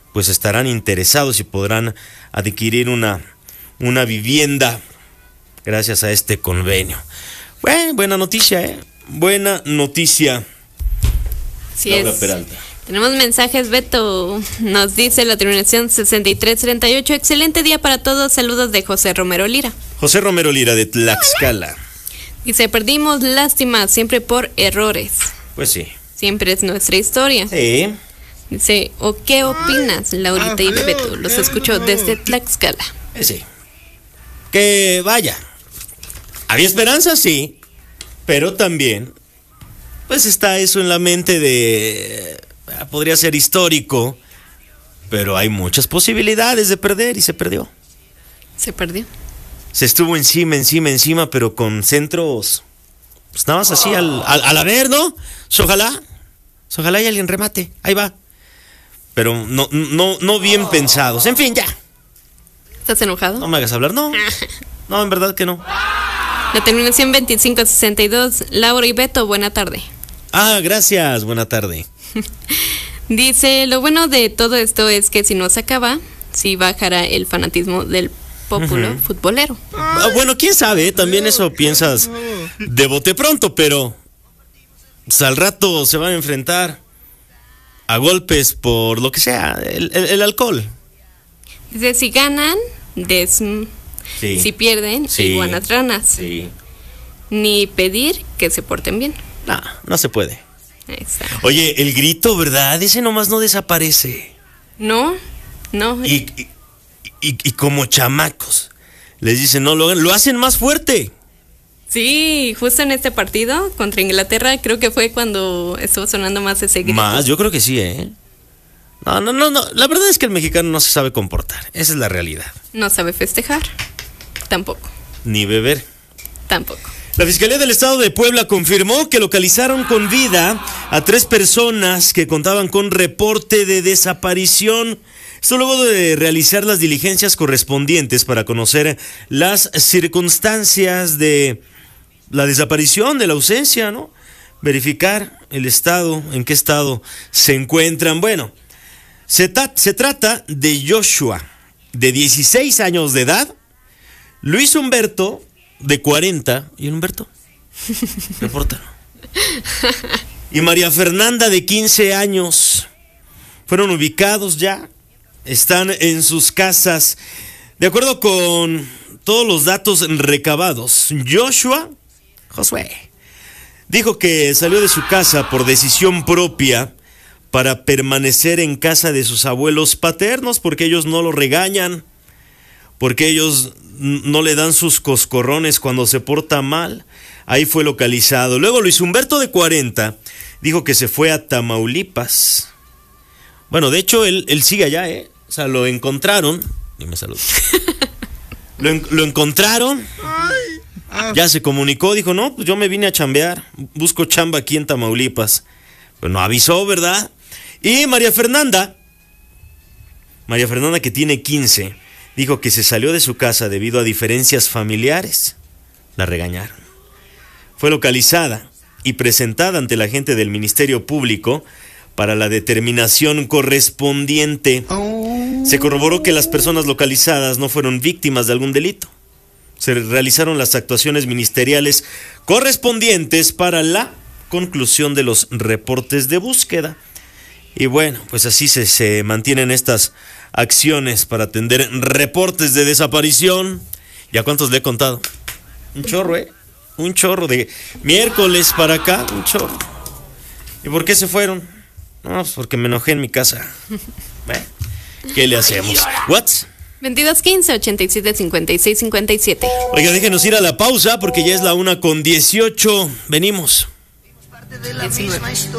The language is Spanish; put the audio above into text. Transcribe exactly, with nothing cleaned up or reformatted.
pues estarán interesados y podrán adquirir una, una vivienda gracias a este convenio. Bueno, buena noticia, ¿eh? Buena noticia. Sí es. Peralta. Tenemos mensajes, Beto. Nos dice la terminación sesenta y tres treinta y ocho. Excelente día para todos. Saludos de José Romero Lira. José Romero Lira de Tlaxcala. Dice, perdimos, lástima, siempre por errores. Pues sí. Siempre es nuestra historia. Sí. Dice, ¿o qué opinas, Laurita y Beto? Los escucho desde Tlaxcala. Eh, sí. Que vaya. Había esperanza, sí. Pero también, pues está eso en la mente de... Podría ser histórico, pero hay muchas posibilidades de perder y se perdió. Se perdió. Se estuvo encima, encima, encima, pero con centros, pues nada más así al, al, al haber, ¿no? Ojalá, ojalá y alguien remate, ahí va. Pero no, no, no bien pensados. En fin, ya. ¿Estás enojado? No me hagas hablar, no. No, en verdad que no. La terminación veinticinco sesenta y dos, Laura y Beto, buena tarde. Ah, gracias, buena tarde. Dice, lo bueno de todo esto es que si no se acaba, sí bajará el fanatismo del populo uh-huh. futbolero. Ah, bueno, quién sabe, también eso piensas de bote pronto, pero pues, al rato se van a enfrentar a golpes por lo que sea, el, el, el alcohol. Dice, si ganan, des... sí. Si pierden, sí. iguanas ranas. Sí. Ni pedir que se porten bien. No, no se puede. Exacto. Oye, el grito, ¿verdad? Ese nomás no desaparece. No, no. Y, y, y, y como chamacos, les dicen, no, lo, lo hacen más fuerte. Sí, justo en este partido contra Inglaterra, creo que fue cuando estuvo sonando más ese grito. Más, yo creo que sí, ¿eh? No, no, no, no. La verdad es que el mexicano no se sabe comportar. Esa es la realidad. No sabe festejar. Tampoco. Ni beber. Tampoco. La Fiscalía del Estado de Puebla confirmó que localizaron con vida a tres personas que contaban con reporte de desaparición. Esto luego de realizar las diligencias correspondientes para conocer las circunstancias de la desaparición, de la ausencia, ¿no? Verificar el estado, en qué estado se encuentran. Bueno, se, ta- se trata de Joshua, de dieciséis años de edad, Luis Humberto, de cuarenta, ¿y Humberto? Repórtalo. Y María Fernanda, de quince años. Fueron ubicados ya, están en sus casas. De acuerdo con todos los datos recabados, Joshua, Josué, dijo que salió de su casa por decisión propia para permanecer en casa de sus abuelos paternos porque ellos no lo regañan, porque ellos no le dan sus coscorrones cuando se porta mal. Ahí fue localizado. Luego Luis Humberto, de cuarenta, dijo que se fue a Tamaulipas. Bueno, de hecho, él, él sigue allá, ¿eh? O sea, lo encontraron. Dime salud. lo, lo encontraron. Ya se comunicó, dijo, no, pues yo me vine a chambear. Busco chamba aquí en Tamaulipas. Pero no avisó, ¿verdad? Y María Fernanda, María Fernanda, que tiene quince, dijo que se salió de su casa debido a diferencias familiares. La regañaron. Fue localizada y presentada ante la gente del Ministerio Público para la determinación correspondiente. Se corroboró que las personas localizadas no fueron víctimas de algún delito. Se realizaron las actuaciones ministeriales correspondientes para la conclusión de los reportes de búsqueda. Y bueno, pues así se, se mantienen estas acciones para atender reportes de desaparición. ¿Y a cuántos le he contado? Un chorro, ¿eh? Un chorro de miércoles para acá, un chorro. ¿Y por qué se fueron? No, pues porque me enojé en mi casa. Bueno, ¿qué le hacemos? ¿What? veintidós quince, ochenta y siete, cincuenta y seis, cincuenta y siete. Oiga, déjenos ir a la pausa porque ya es la una con dieciocho. Venimos. diecinueve.